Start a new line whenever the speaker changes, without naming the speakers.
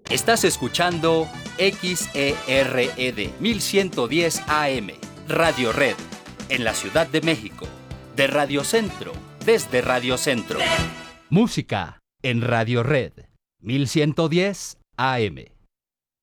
Estás escuchando XERED 1110 AM, Radio Red, en la Ciudad de México, de Radio Centro, desde Radio Centro. Música en Radio Red 1110 AM.